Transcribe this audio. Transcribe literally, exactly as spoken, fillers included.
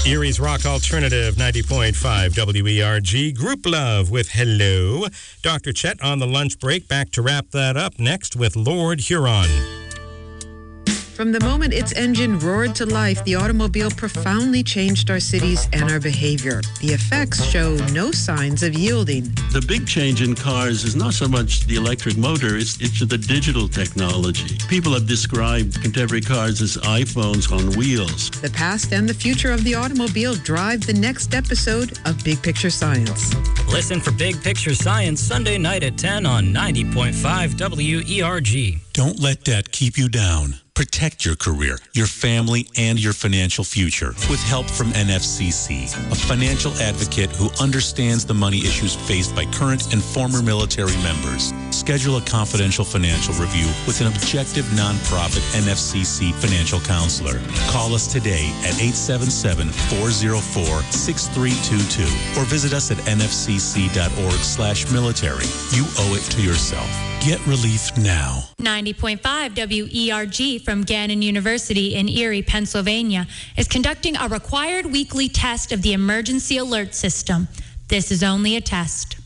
Erie's Rock Alternative, ninety point five W E R G. Group Love with Hello. Doctor Chet on the lunch break. Back to wrap that up next with Lord Huron. From the moment its engine roared to life, the automobile profoundly changed our cities and our behavior. The effects show no signs of yielding. The big change in cars is not so much the electric motor, it's, it's the digital technology. People have described contemporary cars as iPhones on wheels. The past and the future of the automobile drive the next episode of Big Picture Science. Listen for Big Picture Science Sunday night at ten on ninety point five W E R G. Don't let debt keep you down. Protect your career, your family, and your financial future with help from N F C C, a financial advocate who understands the money issues faced by current and former military members. Schedule a confidential financial review with an objective nonprofit N F C C financial counselor. Call us today at eight seven seven, four zero four, six three two two or visit us at nfcc.org slash military. You owe it to yourself. Get relief now. ninety point five W E R G from Gannon University in Erie, Pennsylvania, is conducting a required weekly test of the emergency alert system. This is only a test.